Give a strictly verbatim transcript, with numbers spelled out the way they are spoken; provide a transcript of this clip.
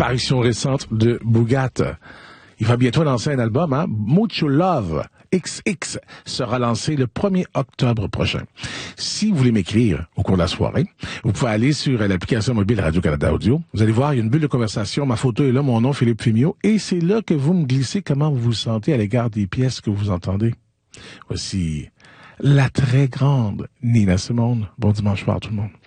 parution récente de Boogat. Il va bientôt lancer un album, hein? Mucho Love X X sera lancé le premier octobre prochain. Si vous voulez m'écrire au cours de la soirée, vous pouvez aller sur l'application mobile Radio-Canada Audio. Vous allez voir, il y a une bulle de conversation. Ma photo est là, mon nom, Philippe Fumio. Et c'est là que vous me glissez comment vous vous sentez à l'égard des pièces que vous entendez. Voici la très grande Nina Simone. Bon dimanche soir, tout le monde.